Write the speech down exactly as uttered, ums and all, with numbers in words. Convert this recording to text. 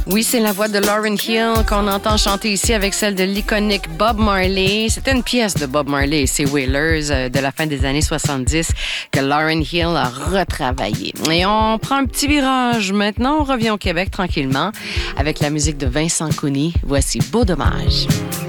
Oui, c'est la voix de Lauryn Hill qu'on entend chanter ici avec celle de l'iconique Bob Marley. C'était une pièce de Bob Marley et ses Wailers euh, de la fin des années soixante-dix que Lauryn Hill a retravaillé. Et on prend un petit virage. Maintenant, on revient au Québec tranquillement avec la musique de Vincent Cooney. Voici Beau Dommage.